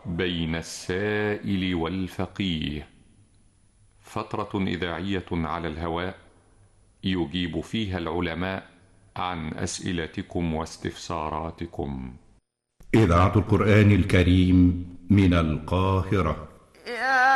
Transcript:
بين السائل والفقيه، فترة إذاعية على الهواء يجيب فيها العلماء عن أسئلتكم واستفساراتكم. إذاعة القرآن الكريم من القاهرة.